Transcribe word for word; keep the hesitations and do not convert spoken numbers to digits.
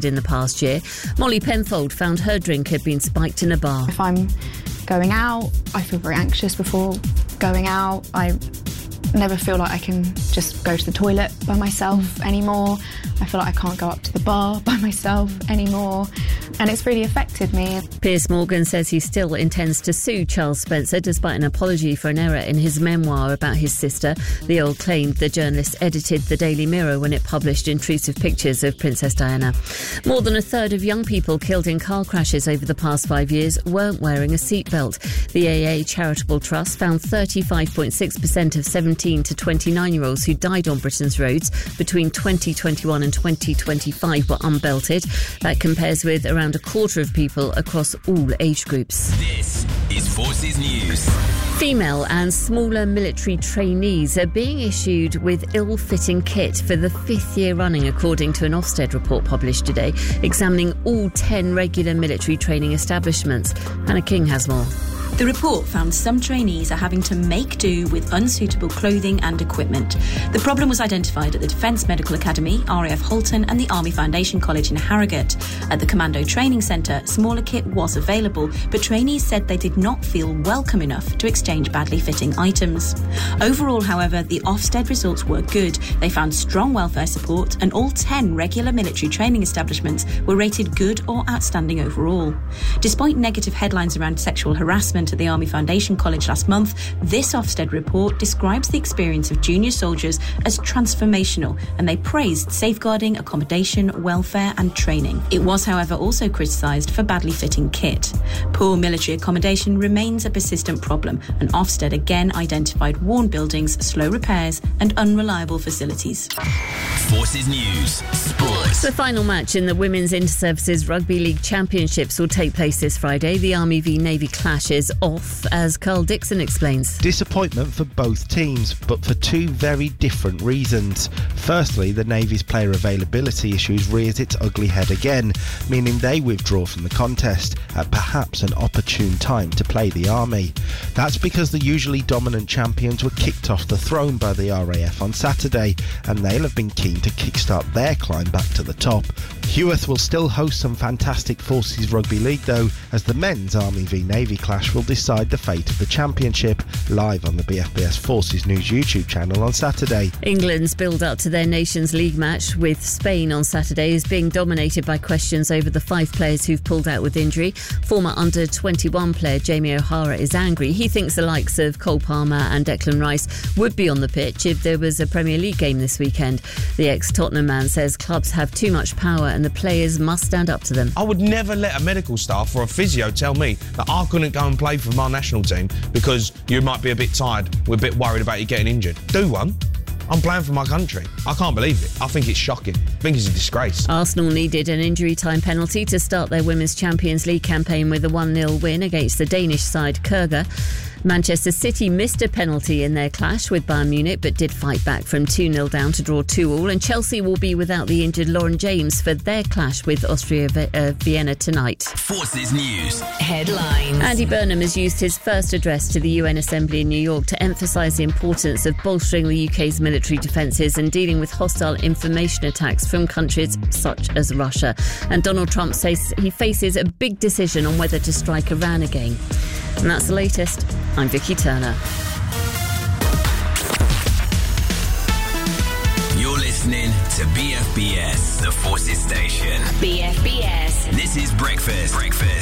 arrested in the past year. Molly Penfold found her drink had been spiked in a bar. If I'm going out, I feel very anxious before going out. I never feel like I can just go to the toilet by myself anymore. I feel like I can't go up to the bar by myself anymore. And it's really affected me. Piers Morgan says he still intends to sue Charles Spencer despite an apology for an error in his memoir about his sister. The Earl claimed the journalist edited the Daily Mirror when it published intrusive pictures of Princess Diana. More than a third of young people killed in car crashes over the past five years weren't wearing a seatbelt. The A A Charitable Trust found thirty-five point six percent of seventeen to twenty-nine-year-olds who died on Britain's roads between twenty twenty-one and twenty twenty-five were unbelted. That compares with around a quarter of people across all age groups. This is Forces News. Female and smaller military trainees are being issued with ill-fitting kit for the fifth year running, according to an Ofsted report published today, examining all ten regular military training establishments. Hannah King has more. The report found some trainees are having to make do with unsuitable clothing and equipment. The problem was identified at the Defence Medical Academy, R A F Halton and the Army Foundation College in Harrogate. At the Commando Training Centre, smaller kit was available, but trainees said they did not feel welcome enough to exchange badly fitting items. Overall, however, the Ofsted results were good. They found strong welfare support and all ten regular military training establishments were rated good or outstanding overall. Despite negative headlines around sexual harassment at the Army Foundation College last month, this Ofsted report describes the experience of junior soldiers as transformational, and they praised safeguarding, accommodation, welfare and training. It was, however, also criticised for badly fitting kit. Poor military accommodation remains a persistent problem, and Ofsted again identified worn buildings, slow repairs and unreliable facilities. Forces News Sports. The final match in the Women's Inter-Services Rugby League Championships will take place this Friday. The Army v Navy clash is off, as Carl Dixon explains. Disappointment for both teams, but for two very different reasons. Firstly, the Navy's player availability issues rears its ugly head again, meaning they withdraw from the contest at perhaps an opportune time to play the Army. That's because the usually dominant champions were kicked off the throne by the R A F on Saturday, and they'll have been keen to kickstart their climb back to the top. Heworth will still host some fantastic Forces Rugby League though, as the men's Army v Navy clash will decide the fate of the championship, live on the B F B S Forces News YouTube channel on Saturday. England's build-up to their Nations League match with Spain on Saturday is being dominated by questions over the five players who've pulled out with injury. Former under twenty-one player Jamie O'Hara is angry. He thinks the likes of Cole Palmer and Declan Rice would be on the pitch if there was a Premier League game this weekend. The ex-Tottenham man says clubs have too much power and the players must stand up to them. I would never let a medical staff or a physio tell me that I couldn't go and play for my national team because you might be a bit tired, we're a bit worried about you getting injured. Do one. I'm playing for my country. I can't believe it. I think it's shocking. I think it's a disgrace. Arsenal needed an injury time penalty to start their Women's Champions League campaign with a one nil win against the Danish side Køge. Manchester City missed a penalty in their clash with Bayern Munich but did fight back from two nil down to draw two all, and Chelsea will be without the injured Lauren James for their clash with Austria uh, Vienna tonight. Forces News Headlines. Andy Burnham has used his first address to the U N Assembly in New York to emphasise the importance of bolstering the U K's military defences and dealing with hostile information attacks from countries such as Russia. And Donald Trump says he faces a big decision on whether to strike Iran again. And that's the latest. I'm Vicky Turner. You're listening to B F B S, the Forces Station. B F B S. This is Breakfast. Breakfast.